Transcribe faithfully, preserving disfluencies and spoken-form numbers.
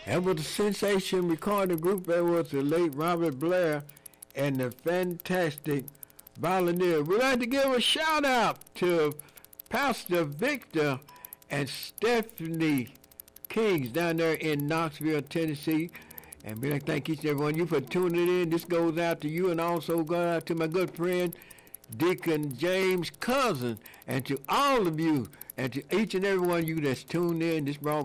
That was a sensation recording group. That was the late Robert Blair and the fantastic Volunteer. We'd like to give a shout out to Pastor Victor and Stephanie Kings down there in Knoxville, Tennessee. And we'd like to thank each and every one of you for tuning in. This goes out to you and also goes out to my good friend Deacon James Cousin, and to all of you, and to each and every one of you that's tuned in. This broadcast